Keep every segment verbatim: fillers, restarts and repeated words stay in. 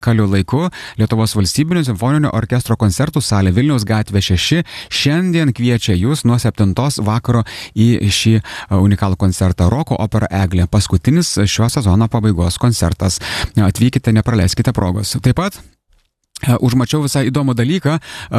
Kaliu laiku Lietuvos valstybinio simfoninio orkestro koncertų salė Vilniaus gatvė šeši šiandien kviečia jūs nuo septintos vakaro į šį unikalų koncertą Roko opera Eglė. Paskutinis šio sezono pabaigos koncertas. Atvykite, nepraleiskite progos. Taip pat užmačiau visą įdomų dalyką.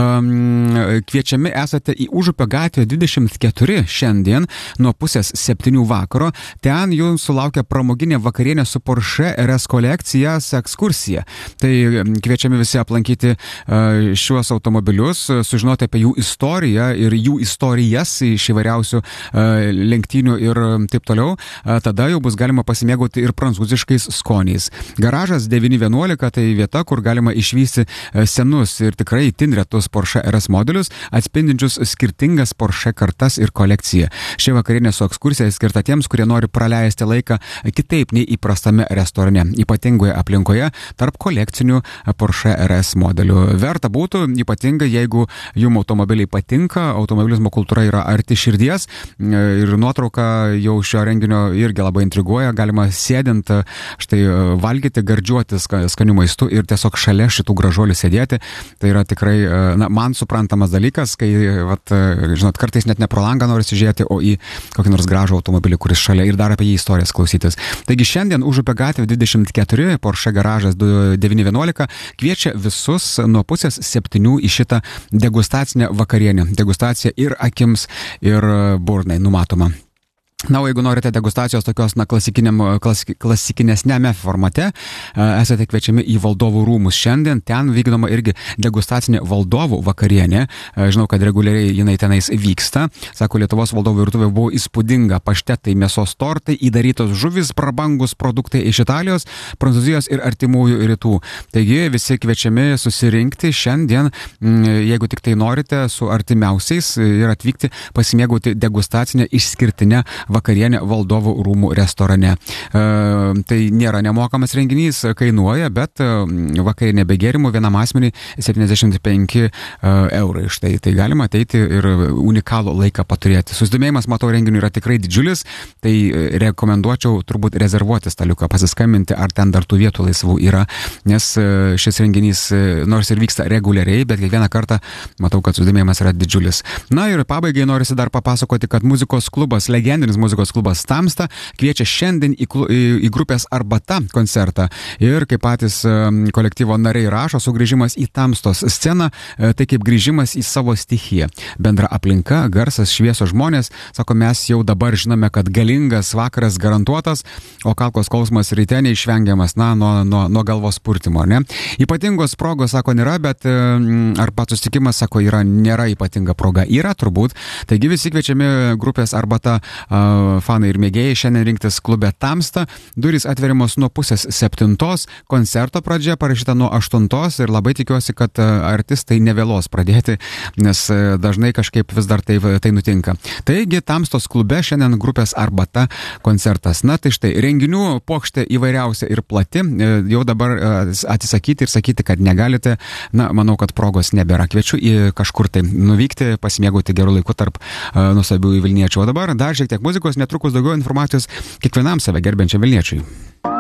Kviečiami esate į Užupio gatvę dvidešimt keturi šiandien nuo pusės septynių vakaro. Ten jums sulaukia pramoginė vakarienė su Porsche R S kolekcijas ekskursija. Tai kviečiami visi aplankyti šiuos automobilius, sužinoti apie jų istoriją ir jų istorijas iš įvairiausių lenktynių ir taip toliau. Tada jau bus galima pasimėgauti ir prancūziškais skoniais. Garažas devyni vienuolika tai vieta, kur galima išvysti senus ir tikrai itin retus Porsche R S modelius, atspindinčius skirtingas Porsche kartas ir kolekciją. Ši vakarienė su ekskursija skirta tiems, kurie nori praleisti laiką kitaip nei įprastame restorane, ypatingoje aplinkoje tarp kolekcinių Porsche R S modelių. Verta būtų, ypatingai jeigu jums automobiliai patinka, automobilizmo kultūra yra arti širdies ir nuotrauka jau šio renginio irgi labai intriguoja. Galima sėdint, štai valgyti, gardžiuotis skaniu maistu ir tiesiog šalia šitų gražuolių sėdėti. Tai yra tikrai, na, man suprantamas dalykas, kai, vat, žinot, kartais net ne pro langą norisi žiūrėti, o į kokį nors gražų automobilį, kuris šalia ir dar apie jį istorijas klausytis. Taigi šiandien Užupio gatvė dvidešimt keturi, Porsche garažas devyni vienuolika kviečia visus nuo pusės septynių į šitą degustacinę vakarienę. Degustacija ir akims, ir burnai numatoma. Na, o jeigu norite degustacijos tokios, na, klasik, klasikinesnėme formate, esate kviečiami į Valdovų rūmus šiandien. Ten vykdoma irgi degustacinė valdovų vakarienė. Žinau, kad reguliariai jinai tenais vyksta. Sako, Lietuvos valdovų virtuvė buvo įspūdinga. Paštetai, mėsos tortai, įdarytos žuvis, prabangus produktai iš Italijos, Prancūzijos ir artimųjų rytų. Taigi visi kviečiami susirinkti šiandien, jeigu tik tai norite, su artimiausiais ir atvykti pasimėgauti degustacinę išskirtinę vakarienė Valdovų rūmų restorane. E, tai nėra nemokamas renginys, kainuoja, bet vakarienė be gėrimų vienam asmeniui septyniasdešimt penki eurai. Štai tai galima ateiti ir unikalų laiką paturėti. Susidomėjimas, matau, renginių yra tikrai didžiulis, tai rekomenduočiau turbūt rezervuoti staliuką, pasiskambinti, ar ten dar tų vietų laisvų yra, nes šis renginys nors ir vyksta reguliariai, bet kiekvieną kartą matau, kad susidomėjimas yra didžiulis. Na ir pabaigai norisi dar papasakoti, kad muzikos klubas, legendinis muzikos klubas Tamsta kviečia šiandien į, į, į grupės Arbata koncertą. Ir kaip patys kolektyvo nariai rašo, sugrįžimas į Tamstos sceną, tai kaip grįžimas į savo stichiją. Bendra aplinka, garsas, šviesos žmonės, sako, mes jau dabar žinome, kad galingas vakaras garantuotas, o kalkos skausmas ryte neišvengiamas, na, nuo, nuo, nuo galvos purtimo, ne? Ypatingos progos, sako, nėra, bet ar pats susitikimas, sako, yra, nėra ypatinga proga. Yra turbūt. Taigi visi kviečiami grupės Arbata fanai ir mėgėjai šiandien rinktis klube Tamsta. Durys atveriamos nuo pusės septintos, koncerto pradžia parašyta nuo aštuntos ir labai tikiuosi, kad artistai nevėlos pradėti, nes dažnai kažkaip vis dar tai, tai nutinka. Taigi Tamstos klube šiandien grupės Arbata koncertas. Na tai štai, renginių pokštė įvairiausia ir plati. Jau dabar atsisakyti ir sakyti, kad negalite, na, manau, kad progos nebėra. Kviečiu į kažkur tai nuvykti, pasimėgauti gerų laikų tarp uh, nuostabių Vilniečių. O dabar dar šiek tiek muzikos, netrukus daugiau informacijos kiekvienam save gerbiančiam Vilniečiui.